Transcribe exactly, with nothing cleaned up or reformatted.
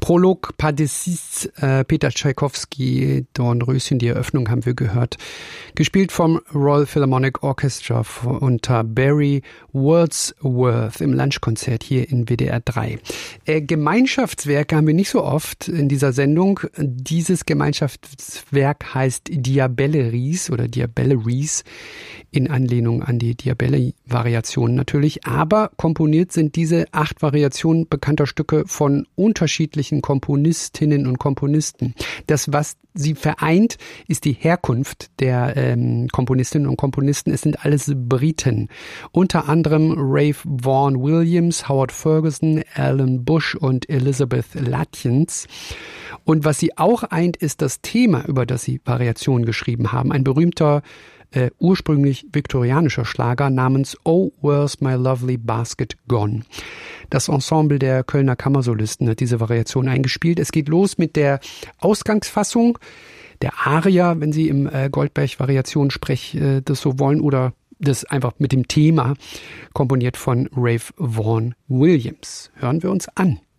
Prolog, Pas de Six, äh, Peter Tschaikowski, Dornröschen, die Eröffnung haben wir gehört. Gespielt vom Royal Philharmonic Orchestra unter Barry Wordsworth im Lunchkonzert hier in W D R drei. Äh, Gemeinschaftswerke haben wir nicht so oft in dieser Sendung. Dieses Gemeinschaftswerk heißt Diabelleries oder Diabelleries in Anlehnung an die Diabelli-Variationen natürlich. Aber komponiert sind diese acht Variationen bekannter Stücke von unterschiedlichen Komponistinnen und Komponisten. Das, was sie vereint, ist die Herkunft der ähm, Komponistinnen und Komponisten. Es sind alles Briten. Unter anderem Ralph Vaughan Williams, Howard Ferguson, Alan Bush und Elizabeth Lutyens. Und was sie auch eint, ist das Thema, über das sie Variationen geschrieben haben. Ein berühmter Äh, ursprünglich viktorianischer Schlager namens Oh, Where's My Lovely Basket Gone? Das Ensemble der Kölner Kammersolisten hat diese Variation eingespielt. Es geht los mit der Ausgangsfassung, der Aria, wenn Sie im äh, Goldberg-Variationssprech äh, das so wollen, oder das einfach mit dem Thema, komponiert von Ralph Vaughan Williams. Hören wir uns an.